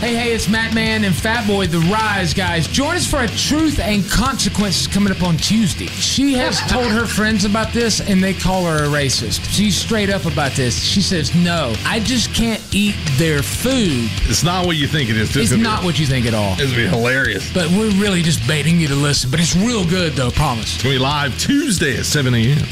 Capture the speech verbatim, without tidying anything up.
Hey, hey, it's Matt Man and Fat Boy, The Rise, guys. Join us for a Truth and Consequences coming up on Tuesday. She has told her friends about this, and they call her a racist. She's straight up about this. She says, no, I just can't eat their food. It's not what you think it is. It's, it's not be, what you think at all. It's going to be hilarious. But we're really just baiting you to listen. But it's real good, though, promise. It's going to be live Tuesday at seven a.m.